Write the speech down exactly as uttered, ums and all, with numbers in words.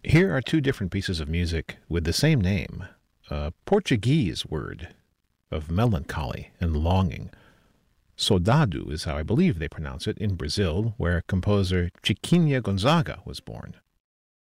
Here are two different pieces of music with the same name, a Portuguese word of melancholy and longing. Saudade is how I believe they pronounce it in Brazil, where composer Chiquinha Gonzaga was born.